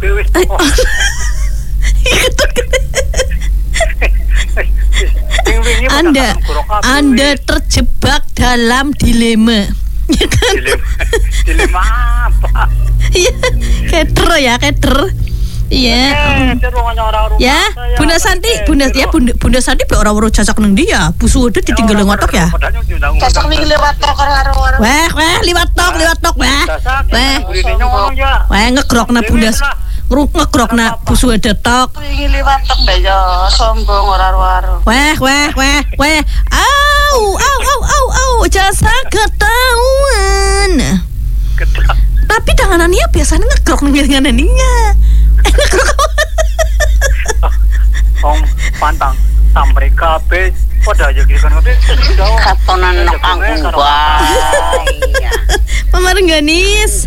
kabeh wis kok. Anda terjebak dalam dilema. Ya kan? Dilema apa? Iya, keter. Iya. Ya, Bunda Santi be ora-ora cocok nang dia. Busu udah ditinggal ngotok ya. Cocok ning liwat tok karo. Wah, liwat tok. Wah, ngegrokna Bunda. Ngegrokna busu udah tok. Wingi liwat tok mbak yo, sombong ora waru. Wah. Au, jasa ketahuan. Tapi tanganannya biasanya ngegrok nang ngene. Pantang sampai kabeh padha aja gitu kan katonan nek anggung bae. Pemarengganis.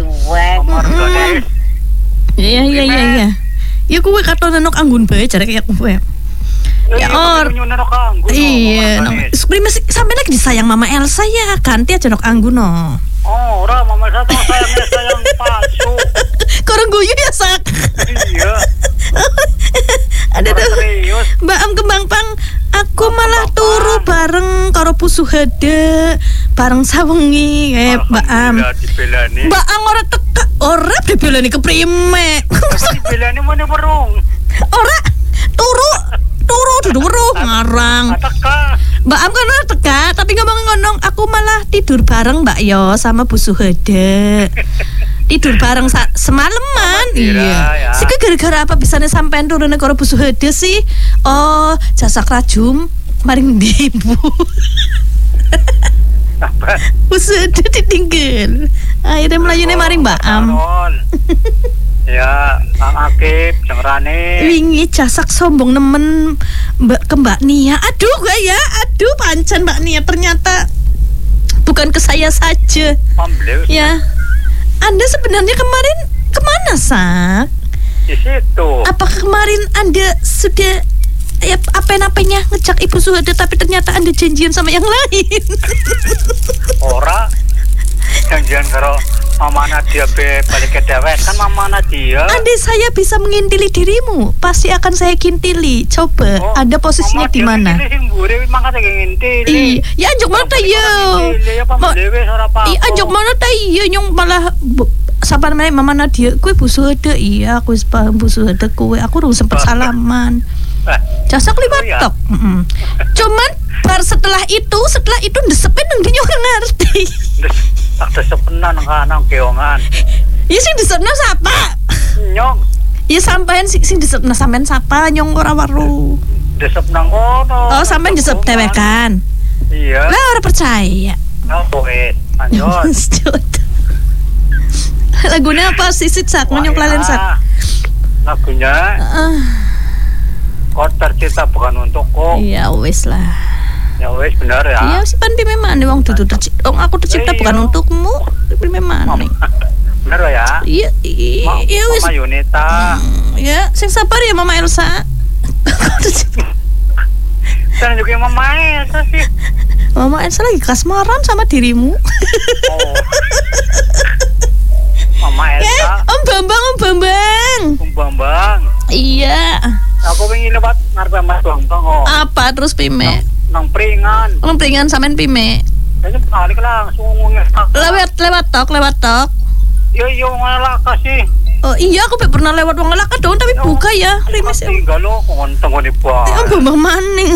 Iya. Ya kowe katonan nek anggun bae jare kaya kowe. Ya iya, sampai lagi disayang Mama Elsa ya, ganti aja nok anggun no. Oh, ora Mama Elsa sayang palsu. Korong guyu ya sak. Iya. Ada Mbak Am Kembang Pang, aku malah turu bareng karo pusu hede, bareng sawengi Mbak Am. Mbak Am ora dibelani keprime. Dibelani meneh werung. Ora turu duduk ngarang. Mbak Am kan teka, tapi ngomong-ngomong aku malah tidur bareng Mbak Yo sama Bu Suhede. Tidur bareng semalaman. Iya. Sik gara-gara apa bisane sampean turune karo Bu Suhede sih? Oh, jasa rajum maring ndi Bu. Bu Suhede ditinggal. Akhirnya melayune maring Mbak Am. Ya, Kang Akib, Jengrane. Wingi jasak sombong nemen Mbak Nia. Aduh pancen Mbak Nia ternyata bukan ke saya saja. Ya. Anda sebenarnya kemarin kemana, Sak? Di situ. Apakah kemarin Anda sudah apa-apanya ngejak Ibu Suhede tapi ternyata Anda janjian sama yang lain? Ora. Janjian karo Mama Nadia balik ke dewek kan Mama Nadia. Andai saya bisa mengintili dirimu, pasti akan saya kintili. Coba, Anda posisinya di mana? Iya, anjok mana ta ya? Iya, anjok mana ta ya nyong malah sabar meneh Mama Nadia, kowe Bu Suhede. Iya, aku wis paham Bu Suhede kowe. Aku urung sempet salaman. Jasak liwat tok. Cuman setelah itu ndesepin nang dia ora ngerti. Tak desepna nang keongan. Ya sing desepna sapa? Nyong. Ya sampean sing desepna sampean sapa nyong ora waru. Desep nang kono. Oh, sampean desep dewekan. Iya. Lah ora percaya. Ngopo lanjut. Lagunya apa sisit sak nyong lalen sak. Lagunya Kau tercipta bukan untukku. Ya wis lah. Ya wis benar ya. Iya sih pan memang wong dudu tercipta. Aku tercipta bukan untukmu, tapi memang. Benar ya? Iya wis. Mama Yunita. Ya, sing sabar ya Mama Elsa. Saya juga Mama Elsa sih. Mama Elsa lagi kasmaran sama dirimu. Mama Elsa. Om Bambang. Iya. Aku pengen lewat ngarep Mas Bambang. Apa terus pime? Nang pringan sampean pime. Jadi balik langsung Lewat tok. Yo ngalak kasih. Oh iya, aku pernah lewat wong ngelak dong tapi buka ya. Rimis. Tinggal lo ngontong ngene bae. Om Bambang maning.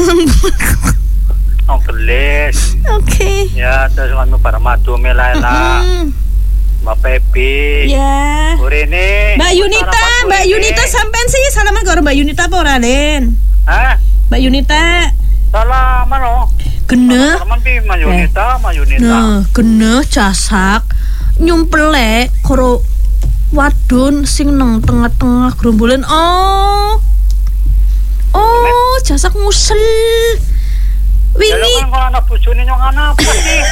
Gelis. Oke. Ya, terus kami para madu melela. Mbak Pepi. Ya. Urene. Mbak Yunita sampean sih salaman karo Mbak Yunita apa ora, Den? Hah? Mbak Yunita. Salaman lo. Geneh. Salaman pi Mbak Yunita. Nah, geneh casak nyumplek karo wadon sing nang tengah-tengah gerombolan. Oh, casak ngusel. Wingi. Ya kan anak bojone nyong apa sih?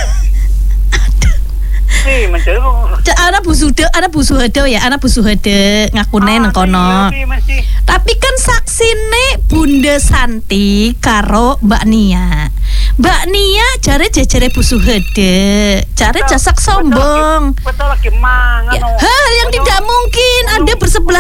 Anak Bu Suhede ngakune nang kono. Tapi kan saksine Bunda Santi karo Mbak Nia. Mbak Nia jare jejere Bu Suhede, jare jasak sombong. Betul lagi mangan. Hal yang tidak mungkin Anda bersebelah